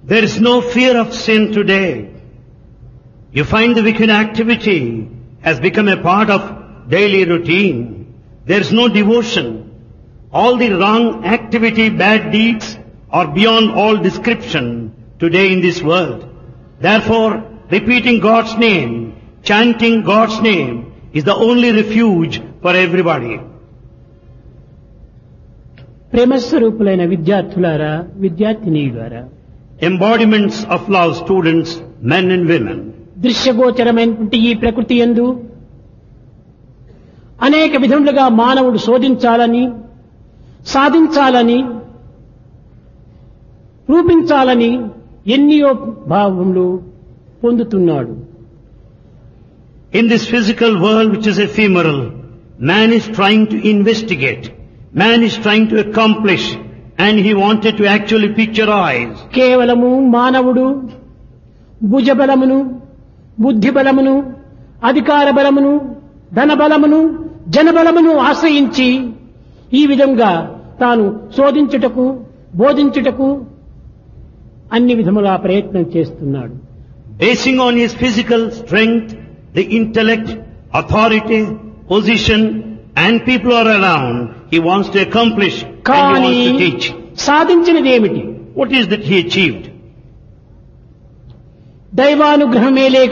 There is no fear of sin today. You find the wicked activity has become a part of daily routine. There is no devotion. All the wrong activity, bad deeds are beyond all description today in this world. Therefore, repeating God's name, chanting God's name is the only refuge for everybody. ప్రేమస్వరూపులైన విద్యార్థులారా, విద్యార్థినీయులారా, Embodiments of love, students, men and women. దృశ్యగోచరమైనటువంటి ఈ ప్రకృతి యందు అనేక విధములుగా మానవుడు శోధించాలని, సాధించాలని, రూపించాలని ఎన్నో భావములు పొందుతున్నాడు. In this physical world which is ephemeral, man is trying to investigate. Man is trying to accomplish, and he wanted to actually picturize. కేవలము మానవుడు భుజబలమును, బుద్ధి బలమును, అధికార బలమును, ధన బలమును, జనబలమును ఆశ్రయించి ఈ విధంగా తాను శోధించుటకు, బోధించుటకు అన్ని విధములా ప్రయత్నం చేస్తున్నాడు. Basing on his physical strength, the intellect, authority, position, and people are around, he wants to accomplish and he కానీ wants to teach. సాధించినది ఏమిటి? What is that he achieved? దైవానుగ్రహమే లేక,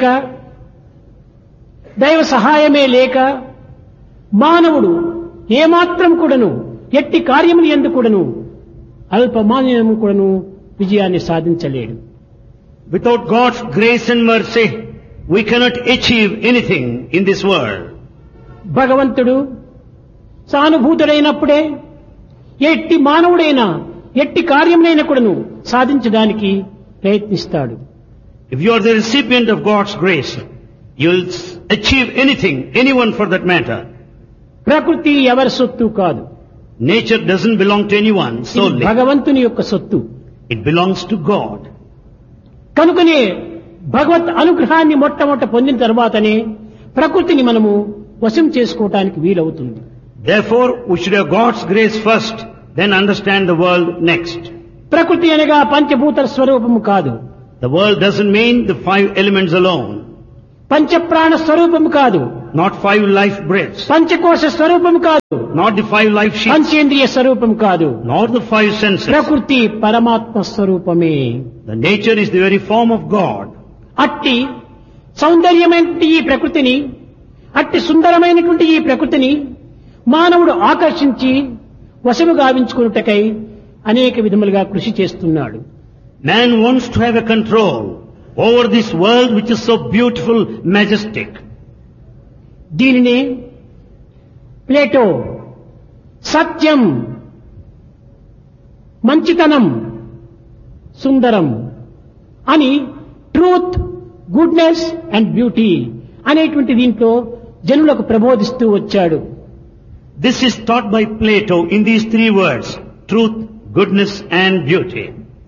దైవ సహాయమే లేక మానవుడు ఏమాత్రం కూడాను ఎట్టి కార్యములు యందు కూడాను అల్పమాన్యము కూడాను విజయాన్ని సాధించలేడు. Without God's grace and mercy, we cannot achieve anything in this world. భగవంతుడు సానుభూతుడైనప్పుడే ఎట్టి మానవుడైనా ఎట్టి కార్యములైనా కూడాను సాధించడానికి ప్రయత్నిస్తాడు. If you are the recipient of God's grace, you will achieve anything, anyone for that matter. ప్రకృతి ఎవరి సొత్తు కాదు. Nature doesn't belong to anyone ఇది solely. భగవంతుని యొక్క సొత్తు. It belongs to God. కనుకనే భగవత్ అనుగ్రహాన్ని మొట్టమొదట పొందిన తర్వాతనే ప్రకృతిని మనము వశం చేసుకోవటానికి వీలవుతుంది. Therefore, we should have God's grace first, then understand the world next. ప్రకృతి అనగా పంచభూత స్వరూపము కాదు. The world doesn't mean the 5 elements alone, పంచప్రాణ స్వరూపము కాదు. not 5 life breaths, పంచకోశ స్వరూపము కాదు. not the 5 life sheets, పంచేంద్రియ స్వరూపం కాదు. nor the 5 senses. ప్రకృతి పరమాత్మ స్వరూపమే. The nature is the very form of God. అట్టి సౌందర్యమైనటువంటి ఈ ప్రకృతిని, అట్టి సుందరమైనటువంటి ఈ ప్రకృతిని మానవుడు ఆకర్షించి వశము గావించుకున్నటకై అనేక విధములుగా కృషి చేస్తున్నాడు. Man wants to have a control over this world which is so beautiful, majestic. దీనినే ప్లేటో సత్యం, మంచితనం, సుందరం అని ట్రూత్, గుడ్నెస్ అండ్ బ్యూటీ అనేటువంటి దీంట్లో జనులకు ప్రబోధిస్తూ వచ్చాడు. This is taught by Plato in these 3 words, truth, goodness and beauty.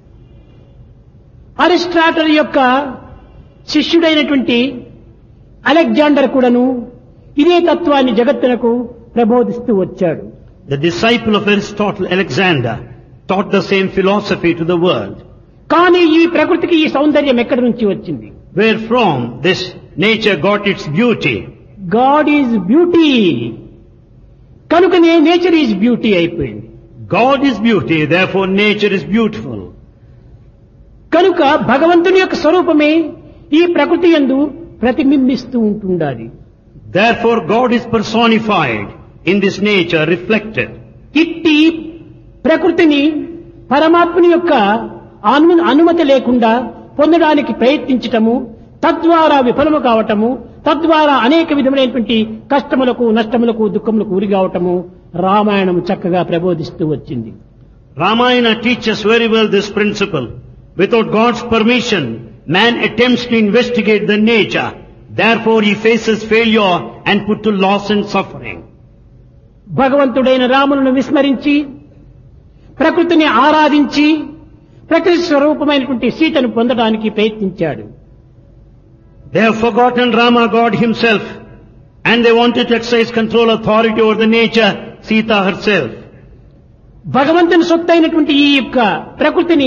Aristotle యొక్క శిష్యుడైనటువంటి Alexander కూడాను ఇదే తత్వాన్ని జగత్తునకు ప్రబోధిస్తూ వచ్చాడు. The disciple of Aristotle, Alexander, taught the same philosophy to the world. కానీ ఈ ప్రకృతికి ఈ సౌందర్యం ఎక్కడి నుంచి వచ్చింది? Where from this nature got its beauty? God is beauty. కనుకనే నేచర్ ఈజ్ బ్యూటీ అయిపోయింది. God is beauty, therefore nature is beautiful. కనుక భగవంతుని యొక్క స్వరూపమే ఈ ప్రకృతి యందు ప్రతిబింబిస్తూ ఉంటుండాలి. Therefore God is personified in this nature, reflected. ఇట్టి ప్రకృతిని పరమాత్ముని యొక్క అనుమతి లేకుండా పొందడానికి ప్రయత్నించటము, తద్వారా విఫలము కావటము, తద్వారా అనేక విధములైనటువంటి కష్టములకు, నష్టములకు, దుఃఖములకు గురి కావటము రామాయణం చక్కగా ప్రబోధిస్తూ వచ్చింది. Ramayana teaches very well this principle. Without God's permission, man attempts to investigate the nature. Therefore he faces failure and put to loss and suffering. భగవంతుడైన రాములను విస్మరించి ప్రకృతిని ఆరాధించి ప్రకృతి స్వరూపమైనటువంటి సీతను పొందడానికి ప్రయత్నించాడు. They have forgotten Rama, God himself, and they wanted to exercise control, authority over the nature, Sita herself. భగవంతుని సొత్తైనటువంటి ఈ యొక్క ప్రకృతిని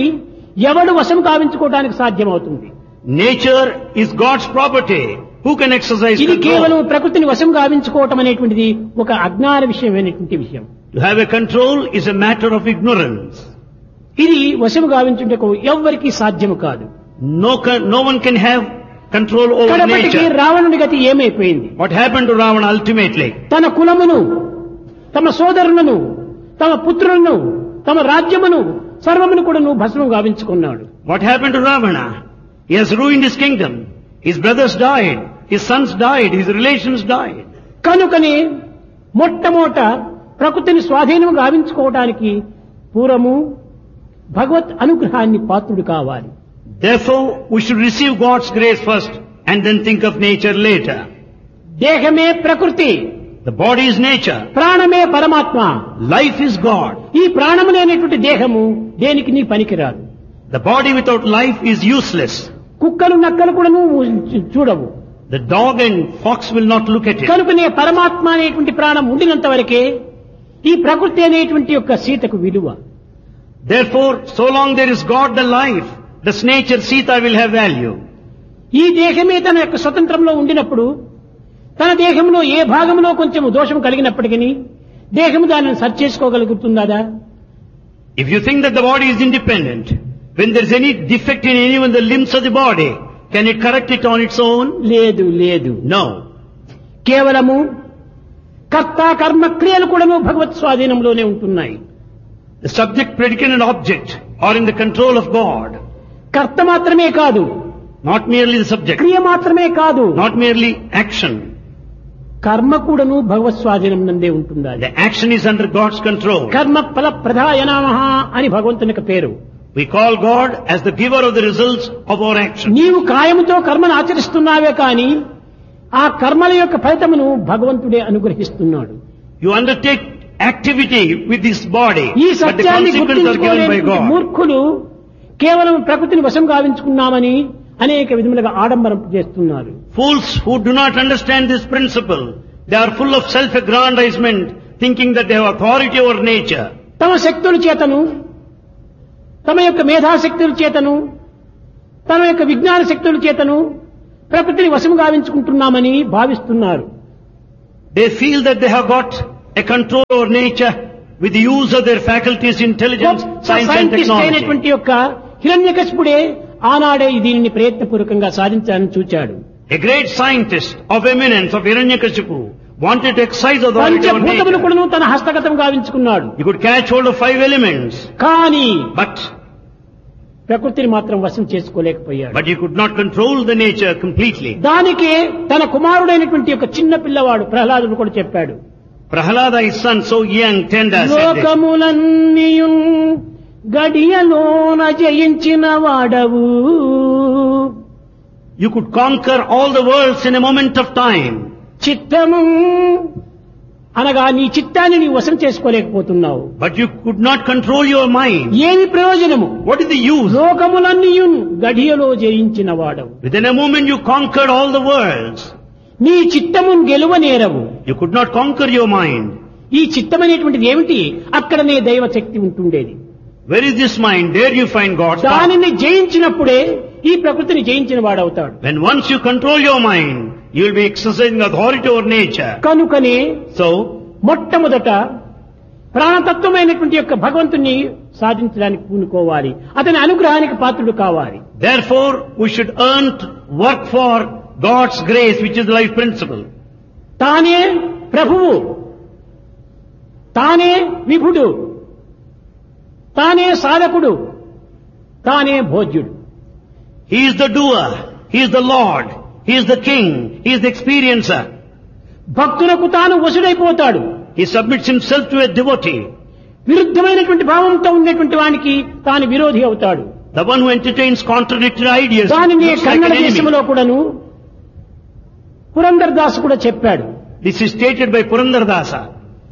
ఎవడు వశం కావించుకోవడానికి సాధ్యమవుతుంది? Nature is God's property. Who can exercise ఇది కేవలం control? ప్రకృతిని వశం కావించుకోవటం అనేటువంటిది ఒక అజ్ఞాన విషయమైనటువంటి విషయం. To have a control is a matter of ignorance. ఇది వశం గావించుటకు ఎవ్వరికీ సాధ్యము కాదు. No one can have control over కడపటికి nature. రావణుడి గతి ఏమైపోయింది? What happened to Ravana ultimately? తన కులమును, తమ సోదరులను, తమ పుత్రులను, తమ రాజ్యమును సర్వమును కూడా భస్మం గావించుకున్నాడు. What happened to Ravana? He has ruined his kingdom. His brothers died. His sons died. His relations died. కనుకనే మొట్టమొదట ప్రకృతిని స్వాధీనం గావించుకోవడానికి పూర్వము భగవత్ అనుగ్రహాన్ని పాత్రుడు కావాలి. Therefore, we should receive God's grace first and then think of nature later. దేహమే ప్రకృతి, The body is nature. ప్రాణమే పరమాత్మ. Life is God. ఈ ప్రాణము లేనటువంటి దేహము దేనికి నీ పనికిరాదు. The body without life is useless. కుక్కలు నక్కలు కూడా చూడవు. The dog and fox will not look at it. కనుకనే పరమాత్మ అనేటువంటి ప్రాణం ఉండినంత వరకే ఈ ప్రకృతి అనేటువంటి యొక్క సీతకు విలువ. Therefore, so long there is God the life, this nature Sita will have value. ఈ దేహమే తన యొక్క స్వతంత్రంలో ఉండినప్పుడు తన దేహంలో ఏ భాగంలో కొంచెం దోషం కలిగినప్పటికీ దేహము దానిని సరి చేసుకోగలుగుతుందా? If you think that the body is independent, when there is any defect in any one of the limbs of the body, can it correct it on its own? లేదు లేదు. No. కేవలము కర్త కర్మ క్రియలు కూడాను భగవత్ స్వాధీనంలోనే ఉంటున్నాయి. The subject, predicate and object are in the control of God. కర్త మాత్రమే కాదు, Not merely the subject, క్రియ మాత్రమే కాదు, not merely action. కర్మ కూడాను భగవత్ స్వాధీనం నందే ఉంటుంది. The action is under God's control. కర్మ ఫల ప్రదాయ నమః అని భగవంతునికి పేరు. We call God as the giver of the results of our action. నీవు కాయముతో కర్మను ఆచరిస్తున్నావే కాని ఆ కర్మల యొక్క ఫలితమును భగవంతుడే అనుగ్రహిస్తున్నాడు. You undertake activity with this body, ఈ but the సత్యాన్ని consequences are given by గుర్తించుకోలేని God. మూర్ఖులు కేవలం ప్రకృతిని వశం గావించుకున్నామని అనేక విధములుగా ఆడంబరం చేస్తున్నారు. Fools who do not understand this principle, they are full of self-aggrandizement, thinking that they have authority over nature. తమ శక్తుల చేతను, తమ యొక్క మేధాశక్తుల చేతను, తమ యొక్క విజ్ఞాన శక్తుల చేతను ప్రకృతిని వశం గావించుకుంటున్నామని భావిస్తున్నారు. They feel that they have got a control over nature with the use of their faculties, intelligence, science and scientist technology. అయినటువంటి యొక్క హిరణ్యకశిపుడే ఆనాడే దీనిని ప్రయత్నపూర్వకంగా సాధించాలని చూచాడు. A great scientist of eminence of Hiranyakashipu wanted to exercise authority over పంచభూతములు nature. కూడాను తన హస్తగతం గావించుకున్నాడు. He could catch hold of 5 elements, కానీ but ప్రకృతిని మాత్రం వశం చేసుకోలేకపోయాడు. he could not control the nature completely. దానికే తన కుమారుడైనటువంటి ఒక చిన్న పిల్లవాడు ప్రహ్లాదుడు కూడా చెప్పాడు. Prahalada, his son, so young, tender, said this. లోకములన్నీయున్ గడియలోన జయించిన వాడవు. You could conquer all the worlds in a moment of time. చిత్తము అనగా నీ చిత్తాన్ని నీ వశం చేసుకోలేకపోతున్నావు. But you could not control your mind. ఏమి ప్రయోజనము? What is the use? లోకములన్నీయున్ గడియలో జయించిన వాడవు. Within a moment you conquered all the worlds. నీ చిత్తము గెలువనేరవు. You could not conquer your mind. ఈ చిత్తం అనేటువంటిది ఏమిటి? అక్కడనే దైవ శక్తి ఉంటుండేది. Where is this mind? There you find God's power. దానిని జయించినప్పుడే ఈ ప్రకృతిని జయించిన వాడవుతాడు. When once you control your mind, you will be exercising authority over nature. కనుకనే So, మొట్టమొదట ప్రాణతత్వమైనటువంటి యొక్క భగవంతుని సాధించడానికి పూనుకోవాలి. అతని అనుగ్రహానికి పాత్రుడు కావాలి. therefore, we should work for God's grace, which is the life principle. తానే ప్రభువు, తానే విభుడు, తానే సాధకుడు, తానే భోజ్యుడు. He is the doer. He is the Lord. He is the King. He is the experiencer. భక్తులకు తాను వశుడైపోతాడు. He submits himself to a devotee. విరుద్ధమైనటువంటి భావంతో ఉన్నటువంటి వానికి తాను విరోధి అవుతాడు. The one who entertains contradictory ideas దానిని looks like Kannada an enemy. దేశంలో కూడాను పురందర్ దాస్ కూడా చెప్పాడు. This is stated by Purandardasa.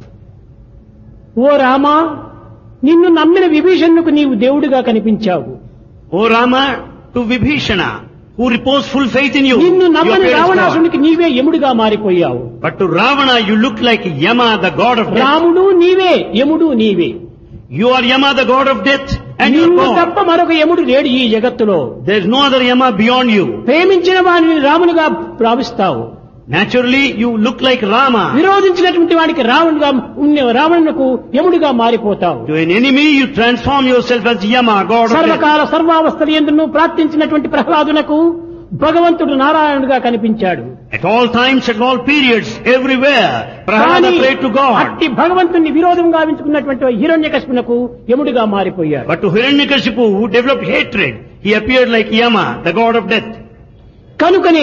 ఓ రామా, నిన్ను నమ్మిన విభీషణుకు నీవు దేవుడిగా కనిపించావు. O Rama, to Vibhishana, who reposed full faith in you, నిన్ను you నమ్మని appear as God. రావణాసునికి నీవే యముడిగా మారిపోయావు. But to Ravana, you look like Yama, the god of death. రాముడు నీవే, యముడు నీవే. You are Yama, the god of death, and you are నీవు God. తప్ప మరొక యముడు లేడు ఈ జగత్తులో. There is no other Yama beyond you. ప్రేమించిన వాడిని రామునిగా భావిస్తావు. Naturally, you look like Rama. విరోధించినటువంటి వాడికి రావణునకు యముడిగా మారిపోతావు. To an enemy, you transform yourself as Yama, God of death. సర్వకాల సర్వావస్థలు యందును ప్రార్థించినటువంటి ప్రహ్లాదునకు భగవంతుడు నారాయణుడిగా కనిపించాడు. At all times, at all periods, everywhere, Prahlada prayed to God. అట్టి భగవంతుని విరోధంగా గావించుకున్నటువంటి హిరణ్యకశిపునకు యముడిగా మారిపోయాడు. But to Hiranyakashipu, who developed hatred, he appeared like Yama, the god of death. కనుకనే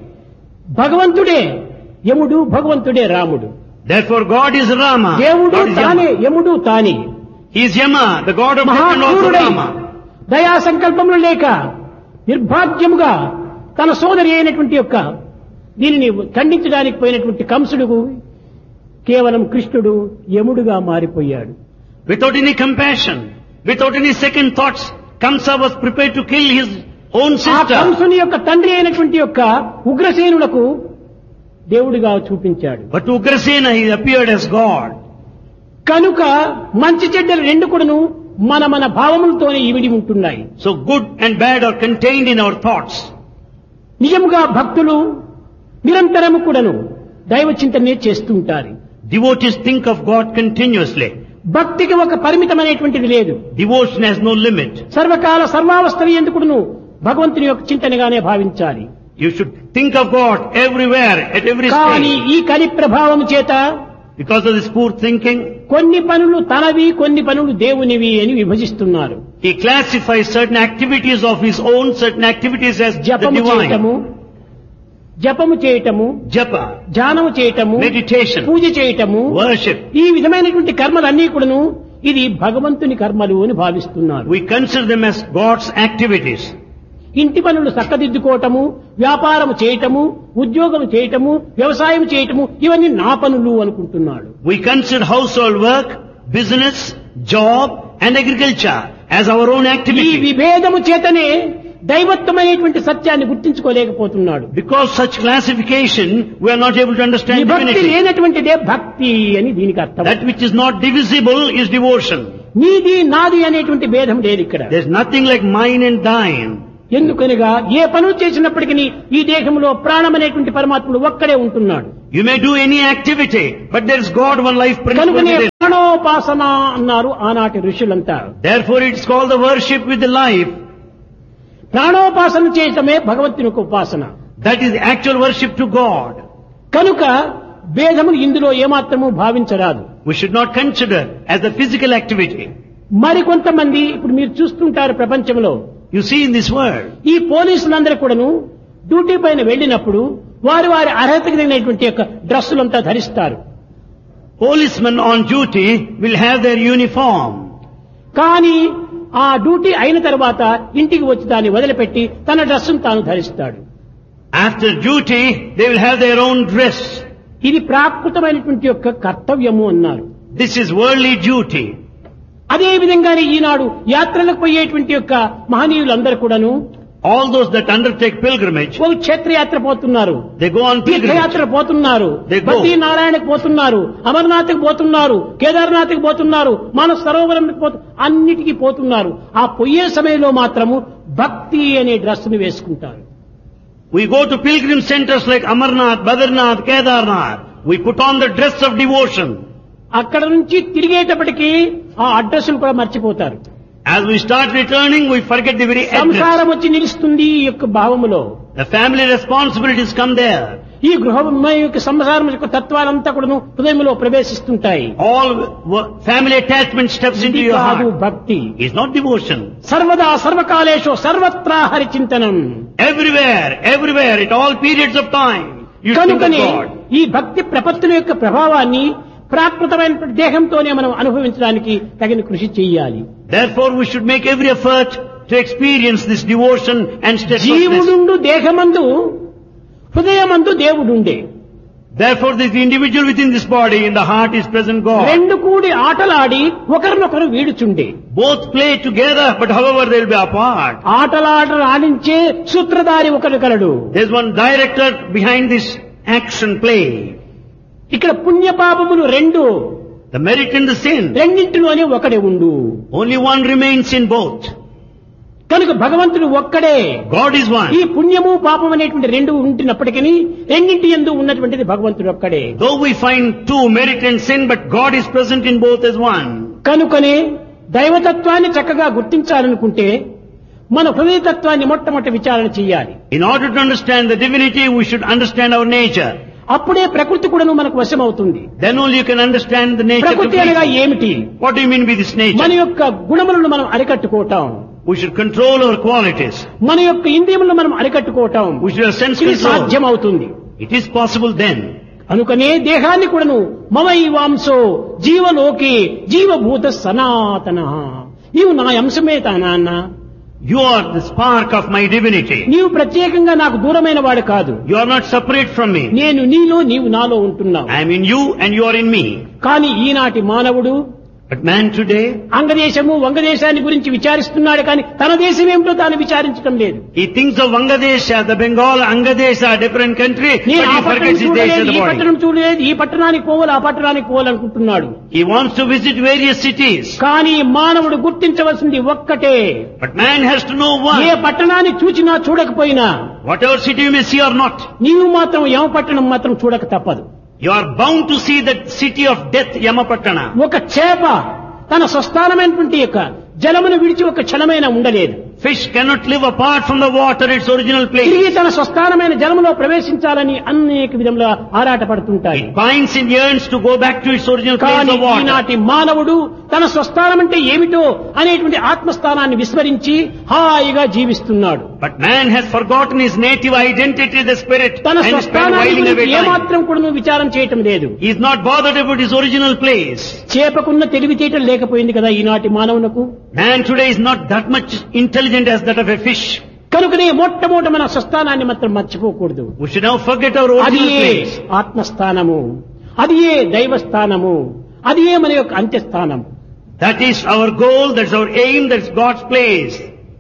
భగవంతుడే యముడు, భగవంతుడే రాముడు. Therefore, God is Rama. దేవుడు God is తానే, Yama. యముడు తానే. He is Yama, the god of death and also మహాక్రూరుడై Rama. దయా సంకల్పములు లేక నిర్భాగ్యముగా తన సోదరి అయినటువంటి యొక్క దీనిని ఖండించడానికి పోయినటువంటి కంసుడు కేవలం కృష్ణుడు యముడుగా మారిపోయాడు. Without any compassion, without any second thoughts, Kamsa was prepared to kill his own ఆ sister. కంసుని యొక్క తండ్రి అయినటువంటి యొక్క ఉగ్రసేనులకు దేవుడిగా చూపించాడు. But to Ugrasena, he appeared as God. కనుక మంచి చెడ్డలు రెండు కూడాను మన మన భావములతోనే ఇవిడి ఉంటున్నాయి. So good and bad are contained in our thoughts. నిజముగా భక్తులు నిరంతరము కూడాను దైవ చింతనే చేస్తూ ఉంటారు. Devotees think of God continuously. భక్తికి ఒక పరిమితమైనటువంటిది లేదు. Devotion has no limit. సర్వకాల సర్వావస్థలు ఎందుకును భగవంతుని యొక్క చింతనగానే భావించాలి. You should think of God everywhere, at every కానీ stage. ఈ కలి ప్రభావం చేత Because of this poor thinking, కొన్ని పనులు తనవి, కొన్ని పనులు దేవునివి అని విభజిస్తున్నారు. he classifies certain activities of his own, certain activities as the జపము చేయటము, divine. జపము చేయటము, Japa, ధ్యానము చేయటము, meditation, పూజ చేయటము, worship. ఈ విధమైనటువంటి కర్మలన్నీ కూడాను ఇది భగవంతుని కర్మలు అని భావిస్తున్నారు. We consider them as God's activities. ఇంటి పనులు చక్కదిద్దుకోవటము, వ్యాపారం చేయటము, ఉద్యోగం చేయటము, వ్యవసాయం చేయటము ఇవన్నీ నా పనులు అనుకుంటున్నాడు. We consider household work, business, job and agriculture as our own ఈ activity. విభేదము చేతనే దైవత్వమైనటువంటి సత్యాన్ని గుర్తించుకోలేకపోతున్నాడు. Because such classification, we are not able to understand విభక్తి divinity. లేనటువంటిదే భక్తి అని దీనికి అర్థం. That which is not divisible is devotion. నీది నాది అనేటువంటి భేదం లేదు ఇక్కడ. There is nothing like mine and thine. ఎందుకనగా ఏ పనులు చేసినప్పటికీ ఈ దేహంలో ప్రాణం అనేటువంటి పరమాత్ముడు ఒక్కడే ఉంటున్నాడు. You may do any activity, but there is God, one life principle కనుకనే within. ప్రాణోపాసన అన్నారు ఆనాటి ఋషులంతా. Therefore it is called the worship with the life. ప్రాణోపాసన చేయటమే భగవంతునికి ఉపాసన. That is actual worship to God. కనుక భేదములు ఇందులో ఏమాత్రము భావించరాదు. We should not consider as a physical activity. మరికొంతమంది ఇప్పుడు మీరు చూస్తుంటారు ప్రపంచంలో You see in this world, ఈ పోలీసులందరూ కూడాను డ్యూటీ పైన వెళ్ళినప్పుడు వారి వారి అర్హతకు తగినటువంటి యొక్క డ్రెస్సులంతా ధరిస్తారు. policemen on duty will have their uniform. కానీ ఆ డ్యూటీ అయిన తర్వాత ఇంటికి వచ్చి దాన్ని వదిలిపెట్టి తన డ్రెస్సును తాను ధరిస్తాడు. After duty, they will have their own dress. ఇది ప్రాకృతమైనటువంటి యొక్క కర్తవ్యము అన్నారు. This is worldly duty. అదే విధంగానే ఈనాడు యాత్రలకు పోయేటువంటి యొక్క మహనీయులందరూ కూడాను All those that undertake pilgrimage, ఒక క్షేత్రయాత్ర పోతున్నారు, they go on pilgrimage. తీర్థయాత్ర పోతున్నారు, They go. బద్రీనారాయణకు పోతున్నారు, అమర్నాథ్కి పోతున్నారు, కేదార్నాథ్కి పోతున్నారు, మానస సరోవరంకి అన్నిటికీ పోతున్నారు. ఆ పోయే సమయంలో మాత్రము భక్తి అనే డ్రెస్ ను వేసుకుంటారు. We go to pilgrim centers like Amarnath, Badrinath, Kedarnath. We put on the dress of devotion. అక్కడ నుంచి తిరిగేటప్పటికీ ఆ అడ్రస్ను కూడా మర్చిపోతారు. As we start returning, we forget the very address. సంసారం వచ్చి నిలుస్తుంది ఈ యొక్క భావములో. The family responsibilities come there. ఈ గృహం యొక్క సంసారం యొక్క తత్వాలంతా కూడా హృదయంలో ప్రవేశిస్తుంటాయి. All family attachment steps into ఇది your కాదు heart. భక్తి. It's not devotion. సర్వదా సర్వకాలేషు సర్వత్రా Hari చింతనం. Everywhere, at all periods of time, you think of కనుకనే God. ఈ భక్తి ప్రపత్తుల యొక్క ప్రభావాన్ని ప్రాకృతమైన దేహంతోనే మనం అనుభవించడానికి తగిన కృషి చేయాలి. Therefore, we should make every effort to experience this devotion and steadfastness. జీవుడుండు దేహమందు హృదయమందు దేవుడుండే. Therefore, the individual within this body, in the heart, is present God. రెండు కూడి ఆటలాడి ఒకరినొకరు వీడుచుండే. Both play together, but however they will be apart. ఆడించే సూత్రధారి ఒకరు కలడు. There's one director behind this action play. ఇక్కడ పుణ్య పాపములు రెండు. The merit and the sin. రెండింటిలోనే ఒకడే ఉండు. Only one remains in both. కనుక భగవంతుడు ఒక్కడే. God is one. ఈ పుణ్యము పాపం అనేటువంటి రెండు ఉంటున్నప్పటికీ రెండింటి యందు ఉన్నటువంటిది భగవంతుడు ఒక్కడే. Though we find two, merit and sin, but God is present in both as one. కనుకనే దైవతత్వాన్ని చక్కగా గుర్తించాలనుకుంటే మన హృదయతత్వాన్ని మొట్టమొదటి విచారణ చేయాలి. In order to understand the divinity, we should understand our nature. అప్పుడే ప్రకృతి కూడాను మనకు వశమవుతుంది. Then only you can understand the nature. ప్రకృతి అనగా ఏమిటి? What do you mean by this nature? మన యొక్క గుణములను మనం అరికట్టుకోవటం. We should control our qualities. మన యొక్క ఇంద్రియములను మనం అరికట్టుకోవటం. We should have sense ఇది control. సాధ్యమవుతుంది. It is possible then. అనుకనే దేహాన్ని కూడాను మమైవాంసో జీవలోకే జీవభూత సనాతన, నీవు నా అంశమే నాన్న, You are the spark of my divinity. నీవు ప్రత్యేకంగా నాకు దూరమైన వాడు కాదు. You are not separate from me. నేను నీలో నీవు నాలో ఉంటున్నావు. I am in you and you are in me. కానీ ఈనాటి మానవుడు But man today, అంగదేశము వంగదేశాన్ని గురించి విచారిస్తున్నాడు కానీ తన దేశం ఏమిటో తాను విచారించడం లేదు. he thinks of Vangadesha, the Bengal, Angadesha, different country, but నేను ఆ he పట్టణం forgets his చూడలేదు, Desha, ఈ the body. పట్టణం చూడలేదు, ఈ పట్టణానికి పోవాలి, ఆ పట్టణానికి పోవాలనుకుంటున్నాడు. He wants to visit various cities. కానీ మానవుడు గుర్తించవలసింది ఒక్కటే. But man has to know A one. పట్టణాన్ని చూచినా చూడకపోయినా Whatever city you may see or not, నీవు మాత్రం యమ పట్టణం మాత్రం చూడక తప్పదు. you are bound to see that city of death, Yamapattana. ఒక చేప తన స్వస్థానమైనటువంటి యొక్క జలమును విడిచి ఒక క్షణమైన ఉండలేదు. Fish cannot live apart from the water, its original place. తిరిగి తన స్వస్థానమైన జలములో ప్రవేశించాలని అనేక విధంగా ఆరాటపడుతుంటాయి. It pines and yearns to go back to its original place కానీ of water. ఈనాటి మానవుడు తన స్వస్థానం అంటే ఏమిటో అనేటువంటి ఆత్మస్థానాన్ని విస్మరించి హాయిగా జీవిస్తున్నాడు. But man has forgotten his native identity, the spirit, తన and is స్వస్థానాన్ని whiling away గురించి time. ఏమాత్రం కూడా విచారం చేయటం లేదు. He is not bothered about his original place. చేపకున్న తెలివితేటలు లేకపోయింది కదా ఈనాటి మానవునకు. Man today is not that much intelligent as that of a fish. కనుకనే మొట్టమొదట మన స్వస్థానాన్ని మాత్రం మర్చిపోకూడదు. We should now forget our అది original ఏ place. ఆత్మస్థానము, అది ఏ దైవస్థానము, అది ఏ మన యొక్క అంత్యస్థానం. That is our goal, that's our aim, that's God's place.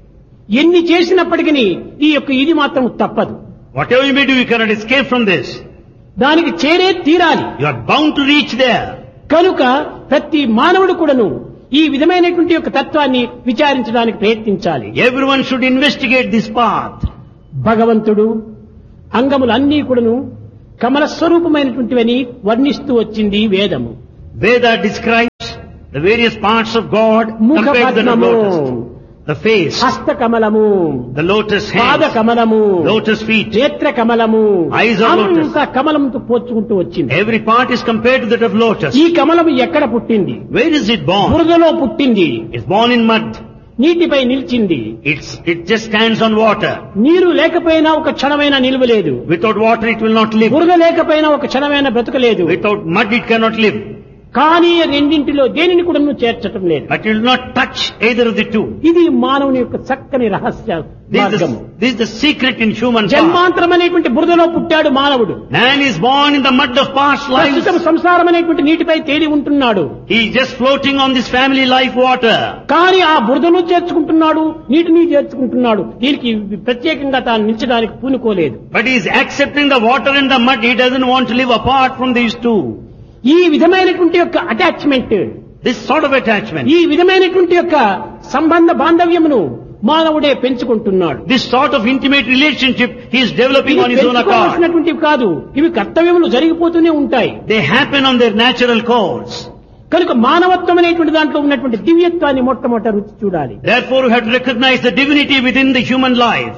ఎన్ని చేసినప్పటికీ ఈ యొక్క ఇది మాత్రం తప్పదు. Whatever you may do, you cannot escape from this. దానికి చేరే తీరాలి. You are bound to reach there. కనుక ప్రతి మానవుడు కూడాను ఈ విధమైనటువంటి యొక్క తత్వాన్ని విచారించడానికి ప్రయత్నించాలి. Everyone should investigate this path. భగవంతుడు అంగములన్నీ కూడాను కమల స్వరూపమైనటువంటివని వర్ణిస్తూ వచ్చింది వేదము. Veda describes the various parts of God compared to the ముఖపద్మము, lotus. The face, హస్త కమలము, the lotus పాద hands, కమలము, lotus feet. నేత్ర కమలము, Eyes of lotus. అంతా కమలంతో పోల్చుకుంటూ వచ్చింది. Every part is compared to that of lotus. ఈ కమలం ఎక్కడ పుట్టింది? Where is it born? బురదలో పుట్టింది, It's born in mud. నీటిపై నిలిచింది. It just stands on water. నీరు లేకపోయినా ఒక క్షణమైన నిలువలేదు. Without water it will not live. బురద లేకపోయినా ఒక క్షణమైన బ్రతకలేదు. Without mud it cannot live. కానీ రెండింటిలో దేనిని కూడా నువ్వు చేర్చటం లేదు. But it will not touch either of the two. ఇది మానవుని యొక్క చక్కని రహస్య మార్గము. This is the secret in human path. జన్మాంతరం అనేటువంటి బురదలో పుట్టాడు మానవుడు. Man is born in the mud of past lives. ప్రస్తుతం సంసారం అనేటువంటి నీటిపై తేలి ఉంటున్నాడు. He is just floating on this family life water. కానీ ఆ బురదను చేర్చుకుంటున్నాడు, నీటిని చేర్చుకుంటున్నాడు. దీనికి ప్రత్యేకంగా తాను నిలిచడానికి పూనుకోలేదు. But he is accepting the water and the mud. He doesn't want to live apart from these two. ఈ విధమైనటువంటి యొక్క attachment, This sort of attachment, ఈ విధమైనటువంటి యొక్క సంబంధ బాంధవ్యమును మానవుడే పెంచుకుంటున్నాడు. this sort of intimate relationship he is developing on his own account. పెంచుకోవాల్సినటువంటివి కాదు, ఇవి కర్తవ్యములు జరిగిపోతూనే ఉంటాయి. They happen on their natural course. కనుక మానవత్వం అనేటువంటి దాంట్లో ఉన్నటువంటి దివ్యత్వాన్ని మొట్టమొదట రుచి చూడాలి. Therefore we have to recognize the divinity within the human life.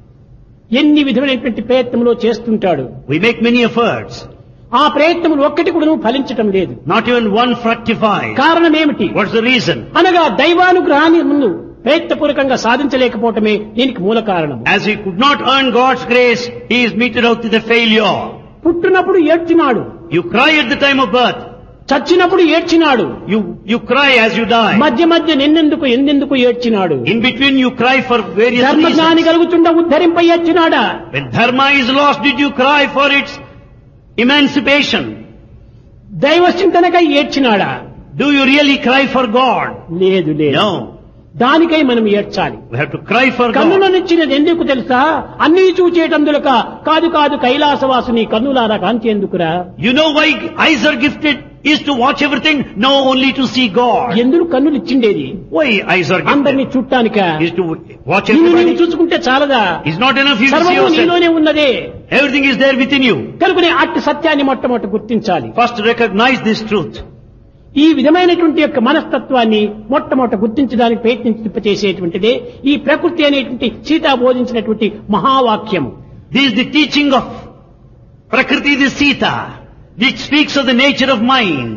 ఎన్ని విధమైనటువంటి ప్రయత్నములు చేస్తుంటాడు. We make many efforts. ఆ ప్రయత్నములు ఒక్కటి కూడా ఫలించటం లేదు. Not even one fructifies. కారణం ఏమిటి? What's the reason? అనగా దైవానుగ్రహాన్ని ముందు ప్రయత్నపూర్వకంగా సాధించలేకపోవటమే దీనికి మూల కారణం. As he could not earn God's grace, he is meted out with a failure. పుట్టినప్పుడు ఏడ్చినాడు, You cry at the time of birth. చచ్చినప్పుడు ఏడ్చినాడు, You cry as you die. మధ్య మధ్య ఎందెందుకు ఏడ్చినాడు. In between you cry for various ధర్మజ్ఞాని reasons. కలుగుతుండ ఉద్ధరింప ఏడ్చినాడా? When dharma is lost, did you cry for its emancipation? దైవ చింతనకై ఏడ్చినాడా? Do you really cry for God? లేదు లేదు. No. దానికై మనం ఏడ్చాలి. We have to cry for God. కన్నులనిచ్చినది ఎందుకు తెలుసా? అన్నీ చూచేటందులక కాదు కాదు కైలాసవాసుని కన్నులారా కాంతి ఎందుకురా? You know why eyes are gifted? is to watch everything, no, only to see God. ఎందుకు కన్నులు ఇచ్చిండేది? Why eyes are అందరినీ gifted? చూడటానిక? Is to watch నిన్ను everybody. చూసుకుంటే చాలదా? It's not enough you see సర్వము yourself. నీలోనే ఉన్నదే. Everything is there within you. కనుకనే అట్టి సత్యాన్ని మొట్టమొదట గుర్తించాలి. First recognize this truth. ఈ విధమైనటువంటి యొక్క మనస్తత్వాన్ని మొట్టమొదట గుర్తించడానికి ప్రయత్నించేటువంటిదే ఈ ప్రకృతి అనేటువంటి Sita బోధించినటువంటి మహావాక్యము. This is the teaching of Prakriti, the Sita, which speaks of the nature of mind.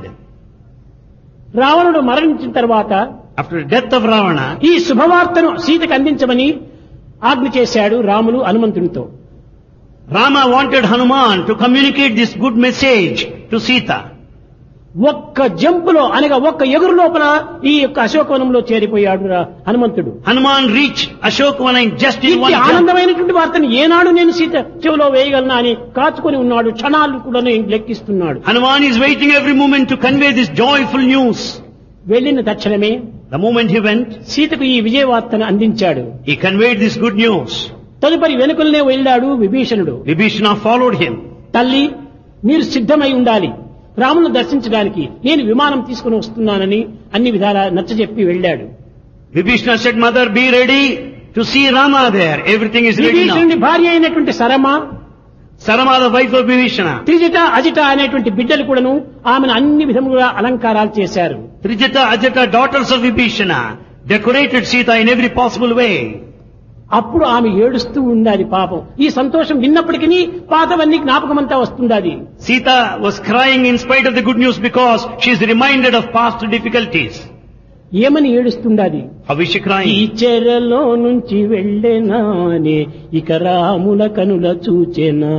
రావణుడు మరణించిన తర్వాత After the death of Ravana, ఈ శుభవార్తను సీతకు అందించమని ఆజ్ఞ చేశాడు Ramulu హనుమంతునితో. Rama wanted Hanuman to communicate this good message to Sita. ఒక్క జంపులో అనగా ఒక్క ఎగురు లోపల ఈ యొక్క అశోకవనంలో చేరిపోయాడు హనుమంతుడు. Hanuman reached Ashokavana in just in one ఇంటి jump. ఆనందమైనటువంటి వార్తను ఏనాడు నేను సీత చెవిలో వేయగలనా అని కాచుకొని ఉన్నాడు. క్షణాలు కూడా లెక్కిస్తున్నాడు. Hanuman is waiting every moment to convey this joyful news. వెళ్లిన తక్షణమే The moment he went, సీతకు ఈ విజయవార్తను అందించాడు. he conveyed this good news. తదుపరి వెనుకలనే వెళ్ళాడు విభీషణుడు. Vibhishana followed him. తల్లి, మీరు సిద్ధమై ఉండాలి, రామును దర్శించడానికి నేను విమానం తీసుకుని వస్తున్నానని అన్ని విధాలా నచ్చజెప్పి వెళ్ళాడు. Vibhishana said, Mother, be ready to see Rama there. Everything is ready now. విభీషణుడి భార్య అయినటువంటి Sarama, Sarama, the wife of Vibhishana. Trijata అజిట అనేటువంటి బిడ్డలు కూడాను ఆమెను అన్ని విధములుగా అలంకారాలు చేశారు. Trijata, Ajata, daughters of Vibhishana, decorated Sita in every possible way. అప్పుడు ఆమె ఏడుస్తూ ఉండాలి పాపం. ఈ సంతోషం విన్నప్పటికీ పాతవన్నీ జ్ఞాపకమంతా వస్తుండాలి. Sita was crying in spite of the good news because she is reminded of past difficulties. ఏమని ఏడుస్తుండాలి? How is she ఈ crying? చెరలో నుంచి వెళ్ళేనానే ఇక రాముల కనుల చూచెనా.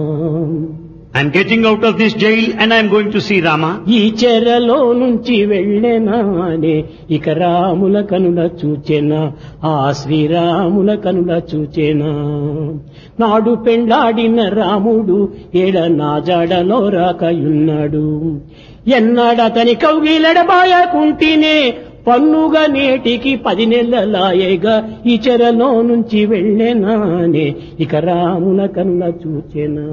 I'm getting out of this jail and I'm going to see Rama. ఈ చెరలో నుంచి వెళ్ళేనానే ఇక రాముల కనుల చూచెనా, ఆ శ్రీరాముల కనుల చూచెనా. నాడు పెండ్లాడిన రాముడు ఏడ నా జాడలో రాకయున్నాడు. ఎన్నాడతని కౌగిలడబాయకుంటేనే పన్నుగా నేటికి 10 నెలలాయేగా ఈ చెరలో నుంచి వెళ్ళేనానే ఇక రాముల కనుల చూచెనా.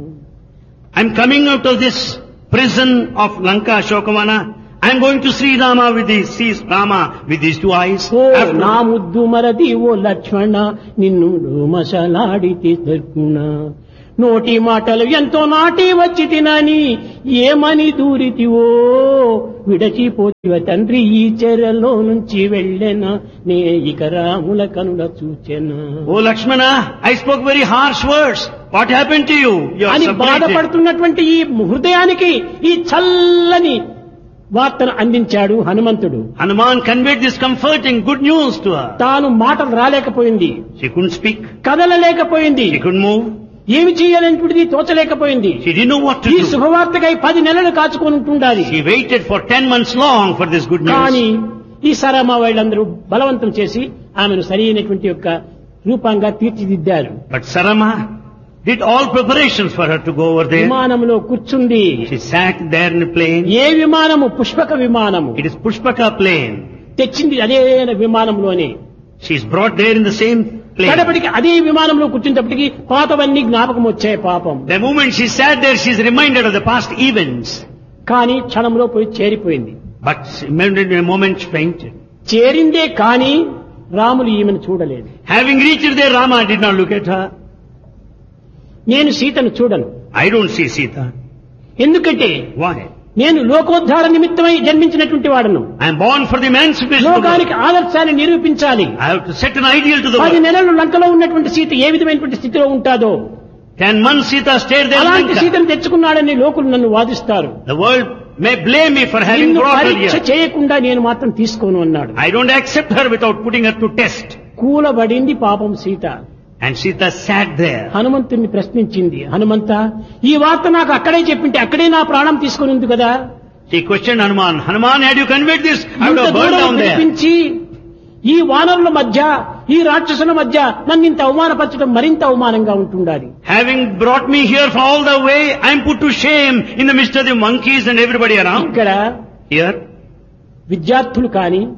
I'm coming out of this prison of Lanka, Ashokavana. I'm going to see Rama with these two eyes. ఓ నా ముద్దు మరది ఓ లక్ష్మణ, నిన్ను మసలాడితే దొరుకునా. నోటి మాటలు ఎంతో నాటి వచ్చి తినని ఏమని దూరితివో, విడచిపోతివ తండ్రి ఈ చెరలో నుంచి వెళ్ళెనా నే ఇక రాముల కనుల చూచెనా. Oh Lakshmana, I spoke very harsh words. What happened to you? You are అని separated. బాధపడుతున్నటువంటి ఈ హృదయానికి ఈ చల్లని వార్తను అందించాడు హనుమంతుడు. Hanuman conveyed this comforting good news to her. తాను మాటలు రాలేకపోయింది, She couldn't speak. కదలలేకపోయింది, She couldn't move. ఏమి చేయాలనేటువంటిది తోచలేకపోయింది. She didn't know what to ఈ do. శుభవార్తకై 10 నెలలు కాచుకొని ఉంటుండాలి. She waited for 10 months long for this good కానీ news. ఈ సరమ వాళ్ళందరూ బలవంతం చేసి ఆమెను సరైనటువంటి యొక్క రూపంగా తీర్చిదిద్దారు. But Sarama did all preparations for her to go over there. విమానంలో కూర్చుంది. She sat there in a plane. A విమానము? Pushpaka విమానము. It is Pushpaka plane. తెచ్చింది అదే విమానంలోనే. She is brought there in the same plane. కడపటికి అదే విమానంలో కూర్చున్నప్పటికీ పాతవన్నీ జ్ఞాపకం వచ్చాయి పాపం. The moment she sat there, she is reminded of the past events. కానీ క్షణంలో పోయి చేరిపోయింది. But in a moment she fainted. చేరిందే కానీ రాములు ఈమెను చూడలేదు. Having reached there, Rama did not look at her. నేను సీతను చూడను. I don't see Sita. ఎందుకంటే Why? నేను లోకోద్ధార నిమిత్తమై జన్మించినటువంటి వాడను. I am born for the emancipation of the world. లోకానికి ఆదర్శాన్ని నిరూపించాలి. I have to set an ideal to the 10 world. నెలలు లంకలో ఉన్నటువంటి సీత ఏ విధమైనటువంటి స్థితిలో ఉంటాదో 10 months Sita stayed there in అలాంటి Lanka. సీతను తెచ్చుకున్నాడని లోకులు నన్ను వాదిస్తారు. The world may blame me for having నిన్ను brought her పరీక్ష here. చేయకుండా నేను మాత్రం తీసుకోను అన్నాడు. I don't accept her without putting her to test. కూలబడింది పాపం Sita. And Sita sat there. హనుమంతుణ్ణి ప్రశ్నించింది, హనుమంత ఈ వార్త నాకు అక్కడే చెప్పింటే అక్కడే నా ప్రాణం తీసుకుని ఉంది కదా. She questioned Hanuman. Hanuman, had you conveyed this, I would ఇంత have burned దూరం down there. పిలిపించి ఈ వానరుల మధ్య ఈ రాక్షసుల మధ్య నన్ను ఇంత అవమానపరచడం మరింత అవమానంగా ఉంటుండాలి. Having brought me here for all the way, I am put to shame in the midst of the monkeys and everybody around. ఇక్కడ Here, విద్యార్థులు కాని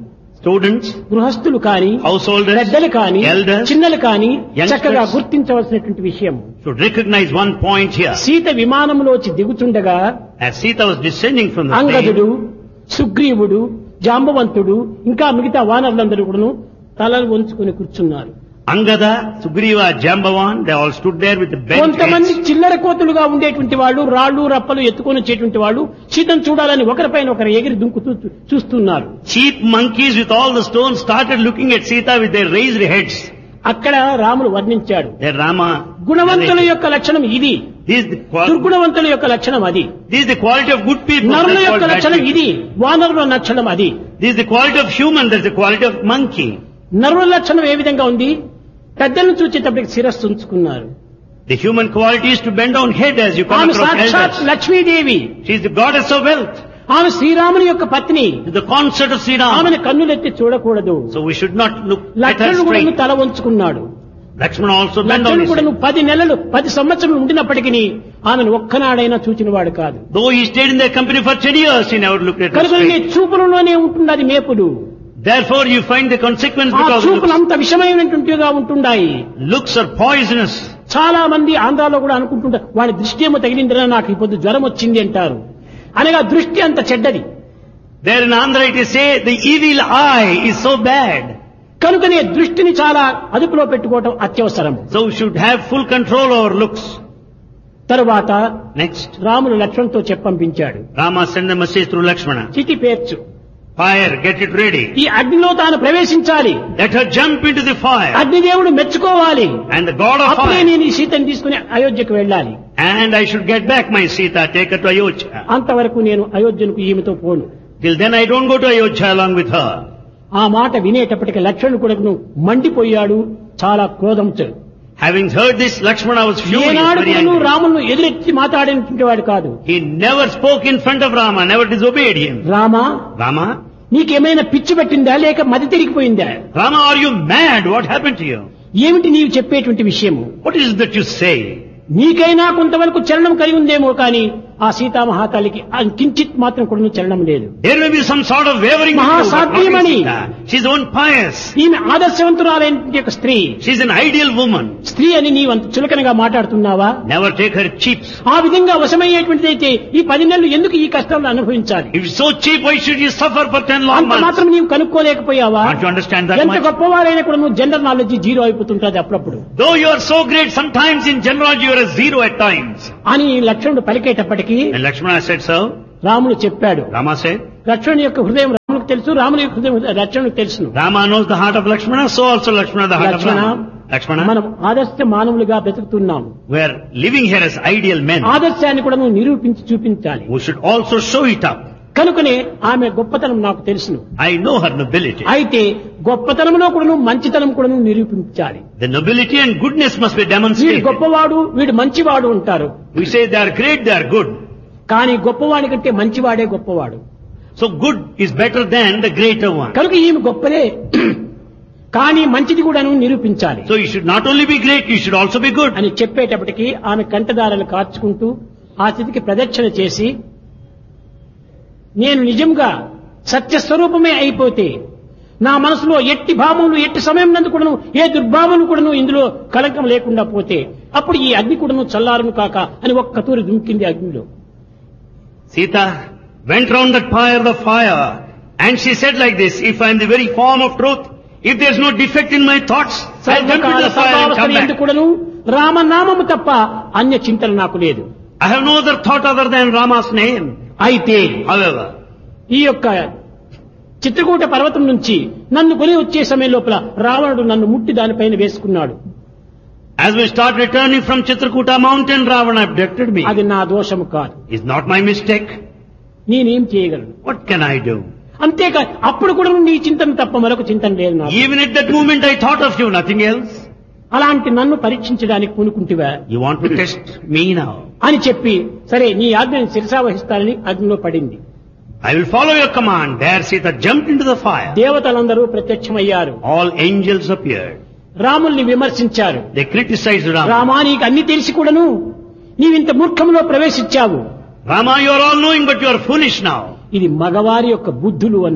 Students, గృహస్థులు కాని householders, పెద్దలు కాని elders, చిన్నలు కాని youngsters చక్కగా గుర్తించవలసినటువంటి విషయం. should recognize one point here. Sita విమానంలోంచి దిగుతుండగా As Sita was descending from the అంగదుడు, plane, సుగ్రీవుడు, జాంబవంతుడు ఇంకా మిగతా వానరులందరూ కూడాను తలలు వంచుకొని కూర్చున్నారు. Angada, Sugriva, Jambavan, they all stood there with the bent కొంతమంది heads. చిల్లర కోతులుగా ఉండేటువంటి వాళ్ళు, రాళ్ళు రప్పలు ఎత్తుకొని వచ్చేటువంటి వాళ్ళు సీతను చూడాలని ఒకరిపైన ఒకరు ఎగిరి దుంకుతూ చూస్తున్నారు. Cheap monkeys with all the stones started looking at Sita with their raised heads. అక్కడ రాముడు వర్ణించాడు. There Rama. గుణవంతుల యొక్క లక్షణం ఇది, This is the దుర్గుణవంతుల యొక్క లక్షణం అది. This is the quality of good people. నరుల That's యొక్క called bad లక్షణం people. ఇది, వానరుల లక్షణం అది. This is the quality of human. That's the quality of monkey. నరుల లక్షణం ఏ విధంగా ఉంది? పెద్దలను చూచేటప్పటికి శిరస్సు ఉంచుకున్నారు. The human quality is to bend down head as you come ఆమె across సాక్షాత్ elders. Lakshmidevi. She is the goddess of wealth. ఆమె శ్రీరాముని యొక్క పత్ని. The consort of Sri Ram. ఆమెను కన్నులెత్తి చూడకూడదు. So we should not look at her లక్ష్మణుడు కూడా straight. తల వంచుకున్నాడు. Lakshmana also bent down లక్ష్మణుడు his కూడా head. 10 నెలలు 10 సంవత్సరాలు ఉండినప్పటికీ ఆమెను ఒక్కనాడైనా చూచినవాడు కాదు. Though he stayed in their company for 10 years, he never looked at her కనుక నీ straight. చూపులలోనే ఉంటుంది అది మేపుడు. Therefore you find the consequence ఆ because చూపులు అంత విషమైనటువంటిగా ఉంటున్నాయి. looks are poisonous. చాలా మంది ఆంధ్రాలో కూడా అనుకుంటుంటారు వాడి దృష్టి ఏమో తగిలిందిరా, నాకు ఈ పొద్దు జ్వరం వచ్చింది అంటారు. అనగా దృష్టి అంత చెడ్డది. There in Andhra it is say the evil eye is so bad. కనుకనే దృష్టిని చాలా అదుపులో పెట్టుకోవటం అత్యవసరం. So we should have full control over looks. తరువాత Next, రాముడు లక్ష్మణుతో చెప్పంపించాడు. Rama sent a message through Lakshmana. చితి పేర్చు, Fire, get it ready. ఈ అగ్నిలో తాను ప్రవేశించాలి. Let her jump into the fire. అగ్నిదేవుడు మెచ్చుకోవాలి. And the god of అప్పుడే fire. నేను ఈ సీతను తీసుకుని అయోధ్యకు వెళ్ళాలి. And I should get back my Sita, take her to Ayodhya. అంతవరకు నేను అయోధ్యకు ఈమెతో పోను. Till then I don't go to Ayodhya along with her. ఆ మాట వినేటప్పటికి లక్ష్మణుడు కూడా మండిపోయాడు, చాలా క్రోధంతో. Having heard this, Lakshmana was furious, ఏనాడు very కూడా angry. రామును ఎదురెత్తి మాట్లాడినటువంటి వాడు కాదు. He never spoke in front of Rama, never disobeyed him. Rama, Rama, నీకేమైనా పిచ్చి పట్టిందా లేక మతి తిరిగిపోయిందా? Rama, are you mad? What happened to you? ఏమిటి నీవు చెప్పేటువంటి విషయము? What is it that you say? నీకైనా కొంతవరకు చలనం కలిగి ఉందేమో కానీ ఆ సీతామహాతల్లికి కించిత్ మాత్రం కూడా చలనం లేదు. There may be some sort of wavering. మహాసాధ్వీమణి. She's one pious. ఈమె ఆదర్శవంతురాలైన యొక్క స్త్రీ. She's an ideal woman. స్త్రీ అని నీవంత చులకనగా మాట్లాడుతున్నావా? Never take her cheap. ఆ విధంగా వశమయ్యేటువంటిదైతే ఈ 10 నెలలు ఎందుకు ఈ కష్టాలను అనుభవించాలి? If it's so cheap, why should you suffer for 10 long అంత months? మాత్రం నీవు కనుక్కోలేకపోయావా? Can't you understand that ఎంత much? గొప్పవారైనా కూడా నువ్వు జనరల్ నాలెడ్జ్ జీరో అయిపోతుంటది అప్పుడప్పుడు Though you are so great, sometimes in general you are a zero at times. అని లక్ష్మణుడు పలికేటప్పటికీ And Lakshmana said so. రాముడు చెప్పాడు. Rama said. లక్ష్మణుని యొక్క హృదయం రామునికి తెలుసు, రాముని యొక్క హృదయం లక్ష్మణునికి తెలుసు. Rama knows the heart of Lakshmana, so also Lakshmana the heart of Rama. Lakshmana, మనం ఆదర్శ మానవులుగా బ్రతుకుతున్నాం. we are living here as ideal men. ఆదర్శాన్ని కూడా నువ్వు నిరూపించి చూపించాలి. We should also show it up. కనుకనే ఆమె గొప్పతనం నాకు తెలుసును. I know her nobility. అయితే గొప్పతనంలో కూడా మంచితనం కూడా నిరూపించాలి. The nobility and goodness must be వీడు demonstrated. గొప్పవాడు, వీడు మంచివాడు ఉంటారు. We say they are great, they are good. కానీ గొప్పవాడి కంటే మంచివాడే గొప్పవాడు. So good is better than the greater one. కనుక ఈమె గొప్పదే కానీ మంచిది కూడా నిరూపించాలి So you should not only be great, you should also be good. అని చెప్పేటప్పటికి ఆమె కంటదారాలు కార్చుకుంటూ ఆ స్థితికి ప్రదక్షిణ చేసి, నేను నిజంగా సత్యస్వరూపమే అయిపోతే నా మనసులో ఎట్టి భావములు ఎట్టి సమయం నందు కూడాను ఏ దుర్భావములు కూడాను ఇందులో కలంకం లేకుండా పోతే అప్పుడు ఈ అగ్ని కూడాను చల్లారును కాక అని ఒక్క తూరి దుంకింది అగ్నిలో. Sita went round that pyre of fire and she said like this, if I am the very form of truth, if there is no defect in my thoughts, I'll jump into the fire and come back. కూడాను రామనామము తప్ప అన్య చింతన నాకు లేదు. I have no other thought other than Rama's name. అయితే However, ఈ యొక్క చిత్రకూట పర్వతం నుంచి నన్ను కొని వచ్చే సమయం లోపల రావణుడు నన్ను ముట్టి దానిపైన వేసుకున్నాడు. as we start returning from Chitrakuta mountain, Ravana abducted me. అది నా దోషము కాదు. It's not my mistake. నేనేం చేయగలను? What can I do? అంతేకా అప్పుడు కూడా నీ చింతన తప్ప మరొక చింతన లేదు నాకు. Even at that moment I thought of you, nothing else. అలాంటి నన్ను పరీక్షించడానికి పూనుకుంటివా You want to test me now? అని చెప్పి సరే నీ ఆజ్ఞని శిరసావహిస్తానని అగ్నిలో పడింది. I will follow your command. There Sita jumped into the fire. దేవతలందరూ ప్రత్యక్షమయ్యారు. All angels appeared. రాముల్ని విమర్శించారు. They criticized Rama. రామా, నీకు అన్ని తెలిసి కూడాను నీవింత మూర్ఖంలో ప్రవేశించావు. Rama, you are all knowing, but you are foolish now. ఇది మగవారి యొక్క బుద్ధులు అన్నారు.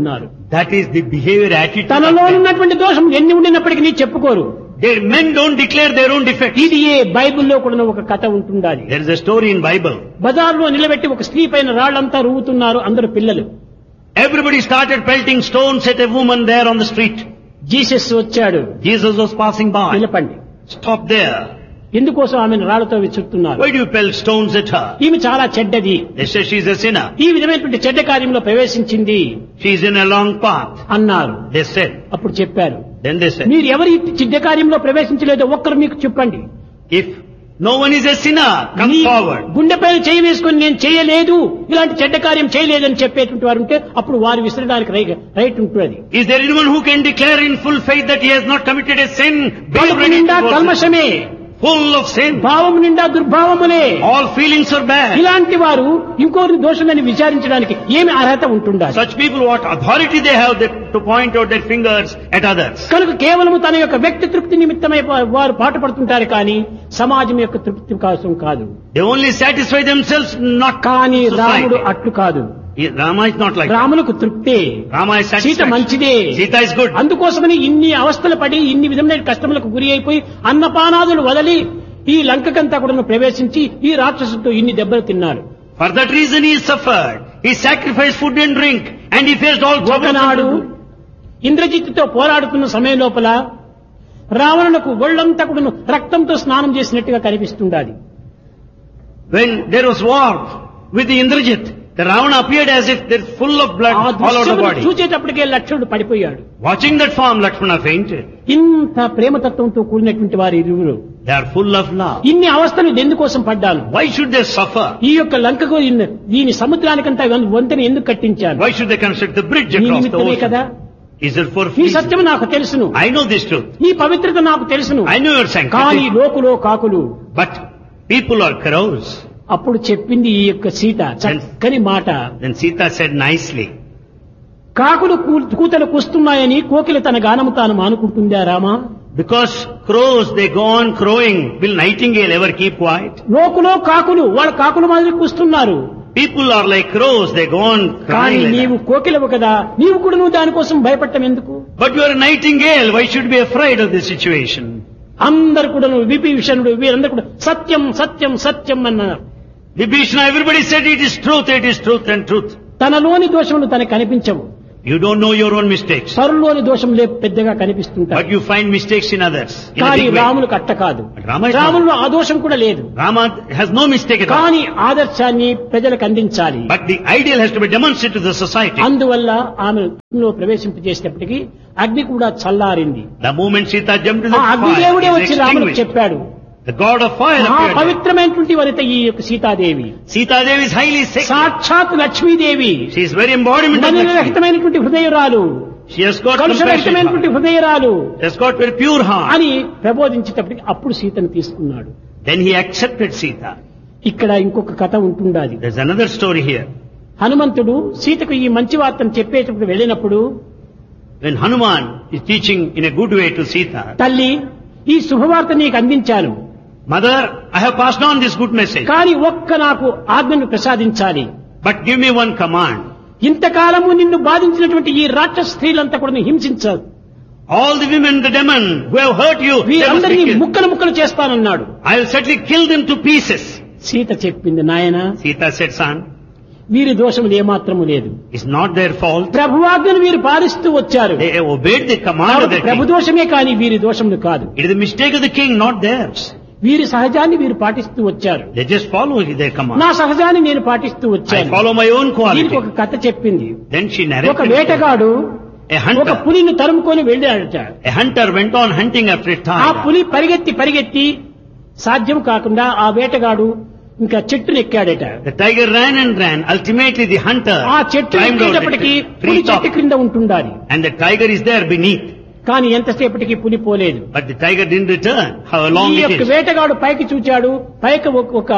That is the behavior attitude. తనలో of men. ఉన్నటువంటి దోషం ఎన్ని ఉండినప్పటికీ చెప్పుకోరు. Their men don't declare their own defects. ఇది ఏ బైబిల్లో కూడా ఒక కథ ఉంటుండాలి. There is a story in Bible. బజార్లో నిలబెట్టి ఒక స్త్రీ పైన రాళ్లంతా రువ్వుతున్నారు అందరు పిల్లలు. Everybody started pelting stones at a woman there on the street. Jesus వచ్చాడు. Jesus was passing by. నిలపండి. Stop there. ఎందుకోసం ఆమెను రాళ్లతో విసురుతున్నారు? Why do you pelt stones at her? ఈమె చాలా చెడ్డది. They say she's a sinner. ఈ విధమైనటువంటి చెడ్డ కార్యంలో ప్రవేశించింది She's in a long path. అన్నారు. They said. అప్పుడు చెప్పారు, Then they said, మీరు ఎవరి చెడ్డ కార్యంలో ప్రవేశించలేదో ఒక్కరు మీకు చెప్పండి. if no one is a sinner, come నీ forward. గుండెపైన చేయి వేసుకొని నేను చేయలేదు, ఇలాంటి చెడ్డ కార్యం చేయలేదని చెప్పేటువంటి వారు ఉంటే అప్పుడు వారు విసరడానికి రైట్ ఉంటుంది. Is there anyone who can declare in full faith that he has not committed a sin? Be కడుపు ready నిండా to go. కల్మషమే, Full of sin. భావము నిండా దుర్భావములే. All feelings are bad. ఇలాంటి వారు ఇంకోరిని దోషులని విచారించడానికి ఏమి అర్హత ఉంటుందా? Such people, what authority they have to point out their fingers at others? కనుక కేవలము తన యొక్క వ్యక్తి తృప్తి నిమిత్తమై వారు పాటుపడుతుంటారు కానీ సమాజం యొక్క తృప్తి కోసం కాదు. They only satisfy themselves, not కానీ రాముడు society. అట్లు కాదు. Rama is not like that. రాములకు తృప్తే, Rama is Sita satisfied. మంచిదే. Sita is good. అందుకోసమని ఇన్ని అవస్థలు పడి ఇన్ని విధమైన కష్టములకు గురి అయిపోయి అన్నపానాదులు వదలి ఈ లంకకంతా కూడా ప్రవేశించి ఈ రాక్షసుతో ఇన్ని దెబ్బలు తిన్నారు. For that reason he suffered. He sacrificed food and drink and he faced all ఒకనాడు troubles. ఇంద్రజిత్తుతో పోరాడుతున్న సమయం లోపల రావణునకు ఒళ్ళంతా కూడా రక్తంతో స్నానం చేసినట్టుగా కనిపిస్తుండాలి. When there was war with the Indrajit, the Ravana appeared as if they're full of blood ఆ all over the దృశ్యమును body. చూచేటప్పటికే లక్ష్మణుడు పడిపోయాడు. Watching that form, Lakshmana fainted. ఇంత ప్రేమతత్వంతో కూడినటువంటి వారి ఇరువురు They are full of love. ఇన్ని అవస్థలు ఎందుకోసం పడ్డాను? Why should they suffer? ఈ యొక్క లంకకు దీని సముద్రానికంతా వంతెన ఎందుకు కట్టించాను? Why should they construct the bridge నీ across the నిమిత్తమే కదా. ocean? Is it for నీ free? సత్యము నాకు తెలుసును, I know this truth. నీ పవిత్రత నాకు తెలుసును. I know your కానీ sanctity. లోకులో కాకులు. But people are crows. అప్పుడు చెప్పింది ఈ యొక్క సీత చక్కని మాట. Then Sita said nicely, కాకులు కూతలు కూస్తున్నాయని కోకిల తన గానము తాను మానుకుంటుందా Rama? because crows, they go on crowing. Will nightingale ever keep quiet? లోకులో కాకులు, వాళ్ళ కాకుల మాదిరి కూస్తున్నారు. People are like crows, they go on కానీ crying like నీవు that. కోకిలవు కదా, నీవు కూడా నువ్వు దానికోసం భయపడటం ఎందుకు? But you are a nightingale, why should you be afraid of this situation? అందరు కూడా విభీషణుడు వీరందరూ కూడా సత్యం సత్యం సత్యం అన్నారు. Vibhishana, everybody said it is truth and truth. తనలోని దోషములు తనకు కనిపించవు. You don't know your own mistakes. పరులోని దోషములే పెద్దగా కనిపిస్తుంటాయి. But you find mistakes in others. In a కానీ big way. రాములకు అట్ట కాదు. But Rama is not. రాములో ఆ దోషం కూడా లేదు. Rama has no mistake at all. కానీ ఆదర్శాన్ని ప్రజలకు అందించాలి. But the ideal has to be demonstrated to the society. అందువల్ల ఆమెలో ప్రవేశింపజేసేటప్పటికి అగ్ని కూడా చల్లారింది. The moment Sita jumped in ఆ the అగ్నిదేవుడే fire, వచ్చి is రాములకు extinguished. చెప్పాడు, The god of fire ఆ appeared. పవిత్రమైనటువంటి వనిత ఈ యొక్క Sitadevi, Sita Devi is highly sacred. సాక్షాత్ Lakshmidevi, She is very embodiment of Lakshmi. రహితమైనటువంటి హృదయరాలు, She has got కలుషరహితమైనటువంటి compassion. హృదయరాలు She has got very pure heart. అని ప్రబోధించేటప్పటికి అప్పుడు సీతను తీసుకున్నాడు. Then he accepted Sita. ఇక్కడ ఇంకొక కథ ఉంటుండాలి. There's another story here. హనుమంతుడు సీతకు ఈ మంచి వార్తను చెప్పేటప్పుడు వెళ్ళినప్పుడు, When Hanuman is teaching in a good way to Sita, తల్లి ఈ శుభవార్త నీకు అందించాను, Mother, I have passed on this good message. కానీ ఒక్క నాకు ఆజ్ఞను ప్రసాదించాలి. But give me one command. ఇంతకాలము నిన్ను బాధించినటువంటి ఈ రాక్షస స్త్రీలంతా కూడా హింసించారు. All the women, the demon who have hurt you, they must be వీరందరినీ killed. ముక్కలు ముక్కలు చేస్తానన్నాడు. I will certainly kill them to pieces. Sita చెప్పింది, నాయన Sita said, son, వీరి దోషములు ఏమాత్రము లేదు. it's not their fault. ప్రభువాజ్ఞను వీరు పాలిస్తూ వచ్చారు. They obeyed the command of కాబట్టి the ప్రభు king. దోషమే కానీ వీరి దోషములు కాదు. It is the mistake of the king, not theirs. వీరి సహజాన్ని వీరు పాటిస్తూ వచ్చారు. They just follow their command. నా సహజాన్ని నేను పాటిస్తూ I వచ్చాను. follow my own దీనికి quality. ఒక కథ చెప్పింది. Then she ఒక narrated. వేటగాడు A ఒక hunter. పులిని తరుముకొని వెళ్ళాడట. A hunter went on hunting after a ఆ tiger. పులి పరిగెత్తి సాధ్యం కాకుండా ఆ వేటగాడు ఇంకా చెట్టును ఎక్కాడట. The tiger ran and ran. Ultimately the hunter ఆ చెట్టు climbed out ఎక్కేటప్పటికి the పులి tree top. చెట్టు క్రింద ఉంటుండాలి. And the tiger is there beneath. కానీ ఎంతసేపటికి పులి పోలేదు. But the tiger didn't return. How long ఈ it యొక్క is. వేటగాడు పైకి చూచాడు, పైకి ఒక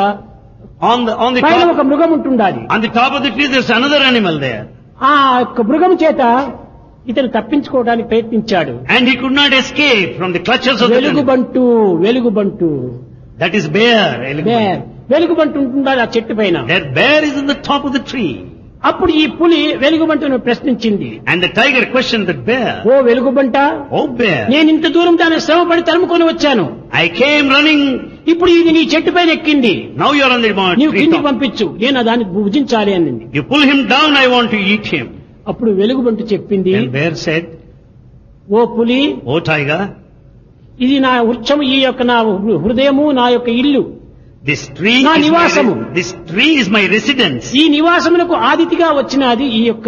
On the పైన top, ఒక మృగం ఉంటుండాలి. on the top of the tree there's another animal there. ఆ యొక్క మృగం చేత ఇతను తప్పించుకోవడానికి ప్రయత్నించాడు. And he could not escape from the clutches of the animal. వెలుగుబంటు That is bear. వెలుగుబంటు ఉంటుండాలి ఆ చెట్టు పైన. That bear is on the top of the tree. అప్పుడు ఈ పులి వెలుగుబంటను ప్రశ్నించింది. And the tiger questioned the bear. Oh వెలుగుబంట, Oh bear, నేను ఇంత దూరం దాన్ని శ్రమపడి తరుముకొని వచ్చాను. I came running. ఇప్పుడు ఇది నీ చెట్టు పైన ఎక్కింది, Now you are on the నీవు tree కిందికి top. పంపించు, నేను దాన్ని భుజించాలి అనింది. You pull him down, I want to eat him. అప్పుడు వెలుగుబంట చెప్పింది, And bear said, ఓ పులి, Oh tiger, ఇది నా వృక్షము, ఈ యొక్క నా హృదయము, నా యొక్క ఇల్లు, this tree నా is నివాసము. this tree is my residence. ఈ నివాసమునకు ఆదితిగా వచ్చినది ఈ యొక్క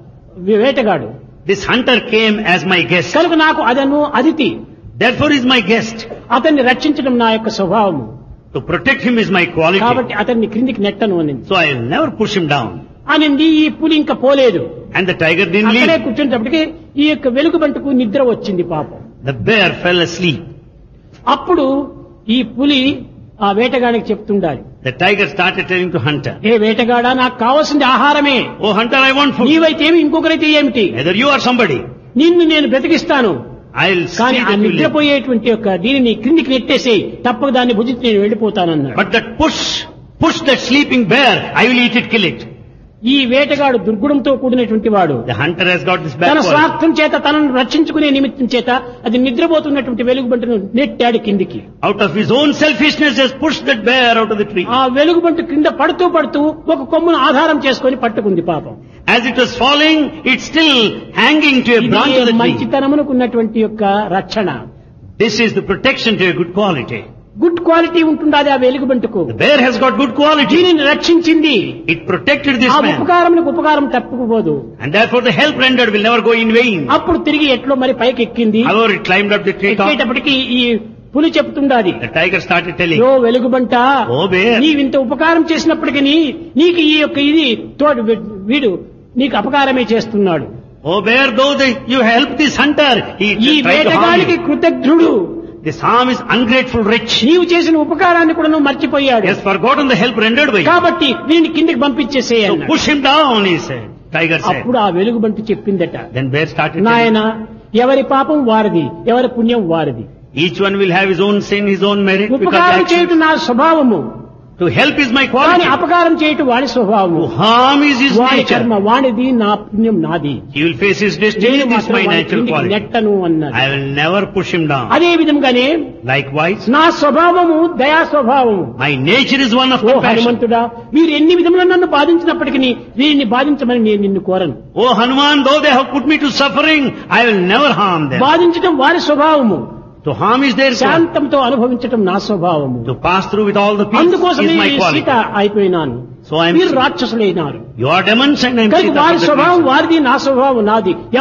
వేటగాడు. This hunter came as my guest. కనుక నాకు అదను Aditi, Therefore is my guest. అతన్ని రక్షించడం నా యొక్క స్వభావము, To protect him is my quality. కాబట్టి అతన్ని క్రిందికి నెట్టను అనింది. So I will never push him down. అనింది. ఈ పులి ఇంకా పోలేదు. And the tiger didn't అక్కడే leave. కూర్చుంటప్పటికి ఈ యొక్క వెలుగుబంటకు నిద్ర వచ్చింది పాపం. The bear fell asleep. అప్పుడు ఈ పులి ఆ వేటగాడికి చెప్తుండాలి, The tiger started telling to hunter, ఏ వేటగాడా, నాకు కావాల్సింది ఆహారమే, Oh hunter, I want food. నీవైతేమి ఇంకొకరైతే ఏమిటి, Either you or somebody. నిన్ను నేను బ్రతికిస్తాను, I'll కానీ see ఆ that you live. నిద్రపోయేటువంటి యొక్క దీనిని క్రిందికి నెట్టేసి తప్పక దాన్ని భుజించి నేను వెళ్ళిపోతానన్నాడు. But that push that sleeping bear, I will eat it, kill it. ఈ వేటగాడు దుర్గుణంతో కూడినటువంటి వాడు. The hunter has got this తన bad quality. స్వార్థం చేత తనను రక్షించుకునే నిమిత్తం చేత అది నిద్రపోతున్నటువంటి వెలుగుబంటను నెట్టాడు కిందికి. Out of his own selfishness has pushed that bear out of the tree. ఆ వెలుగుబంట కింద పడుతూ పడుతూ ఒక కొమ్మును ఆధారం చేసుకొని పట్టుకుంది పాపం. As it was falling, it's still hanging to a branch of ఇది the tree. మంచితనమునకు ఉన్నటువంటి యొక్క రక్షణ. This is the protection to a good quality. Good quality ఉంటుండాలి ఆ వెలుగుబంటకు. The bear has got good quality. దీనిని రక్షించింది. It protected this ఆ man. ఉపకారమునకు ఉపకారం తప్పుకుపోదు. And therefore the help rendered will never go in vain. అప్పుడు తిరిగి ఎట్లో మరి పైకి ఎక్కింది. However, it climbed up the tree top. ఎక్కేటప్పటికి ఈ పులి చెప్తుండాలి, The tiger started telling, oh వెలుగుబంట, Oh bear, నీవింత ఉపకారం చేసినప్పటికీ నీకు ఈ యొక్క ఇది తోడు వీడు నీకు అపకారమే చేస్తున్నాడు. Oh bear, though you helped this hunter, he ఈ tried to harm వేటగాడికి you. కృతజ్ఞుడు. This harm is ungrateful wretch. నీవు చేసిన ఉపకారాన్ని కూడా నువ్వు మర్చిపోయాడు. He has forgotten the help rendered by you. కాబట్టి వీడిని కిందికి పంపించేసేయాలి. So push him down, he said. Tiger said. అప్పుడు ఆ వెలుగుబంటి చెప్పిందట, Then bear started telling, నాయన, ఎవరి పాపం వారిది, ఎవరి పుణ్యం వారిది. each one will have his own sin, his own merit. Because ఉపకారం actions. చేయటం నా స్వభావము, To help is my కానీ quality. అపకారం చేయటం వాడి స్వభావము. To harm is his వాడి nature. కర్మ వాడిది, నా పుణ్యం నాది. He will face his destiny. నేను This is మాత్రం my వాడి natural కిందికి quality. నెట్టను అన్నది. I will never push him down. అదే విధంగానే Likewise, నా స్వభావము దయా స్వభావము. my nature is one of oh compassion. హనుమంతుడా, వీరు ఎన్ని విధములు నన్ను బాధించినప్పటికీ వీరిని బాధించమని నేను నిన్ను కోరను. Oh Hanuman, though they have put me to suffering, I will never harm them. బాధించటం వారి స్వభావము, To harm is their sin. శాంతంతో అనుభవించటం నా స్వభావము. To pass through with all the peace అందుకోసమే is my ఈ quality. Sita అయిపోయినాను. So I am. మీరు రాక్షసులైనారు You are demons and I am కనుక Sita వారి of the స్వభావం trees. వారిది, నా స్వభావం నాది.